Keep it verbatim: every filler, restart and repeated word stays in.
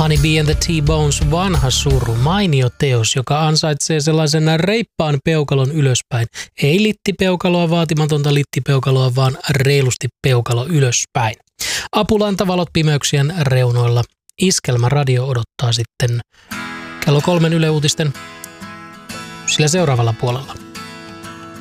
Honey Bee and the T-Bones, vanha suru, mainio teos, joka ansaitsee sellaisen reippaan peukalon ylöspäin. Ei littipeukaloa, vaatimatonta littipeukaloa, vaan reilusti peukalo ylöspäin. Apulantavalot pimeyksien reunoilla. Iskelmä radio odottaa sitten kello kolmen Yle Uutisten sillä seuraavalla puolella.